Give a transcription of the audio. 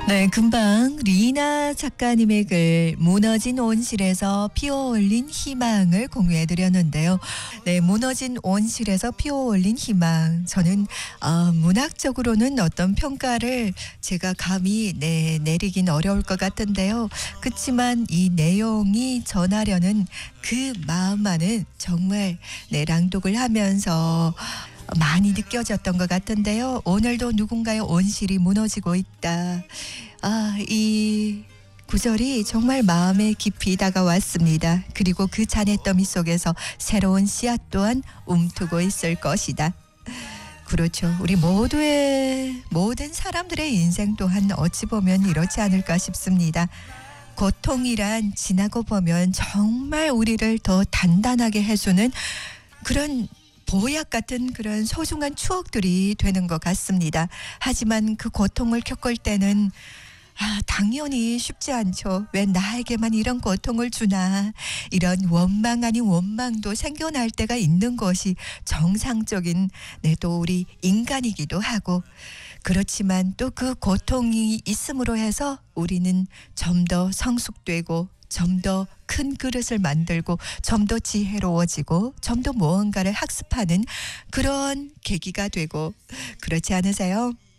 네, 금방 리나 작가님의 글 무너진 온실에서 피어올린 희망을 공유해드렸는데요. 네, 무너진 온실에서 피어올린 희망. 저는 문학적으로는 어떤 평가를 제가 감히 내리긴 어려울 것 같은데요. 그렇지만 이 내용이 전하려는 그 마음만은 정말 낭독을 하면서 많이 느껴졌던 것 같은데요. 오늘도 누군가의 온실이 무너지고 있다. 이 구절이 정말 마음에 깊이 다가왔습니다. 그리고 그 잔해더미 속에서 새로운 씨앗 또한 움트고 있을 것이다. 그렇죠. 우리 모든 사람들의 인생 또한 어찌 보면 이렇지 않을까 싶습니다. 고통이란 지나고 보면 정말 우리를 더 단단하게 해주는 그런 보약 같은 그런 소중한 추억들이 되는 것 같습니다. 하지만 그 고통을 겪을 때는 당연히 쉽지 않죠. 왜 나에게만 이런 고통을 주나. 이런 원망 아닌 원망도 생겨날 때가 있는 것이 정상적인 또 우리 인간이기도 하고, 그렇지만 또 그 고통이 있음으로 해서 우리는 좀 더 성숙되고 좀 더 큰 그릇을 만들고 좀 더 지혜로워지고 좀 더 무언가를 학습하는 그런 계기가 되고, 그렇지 않으세요?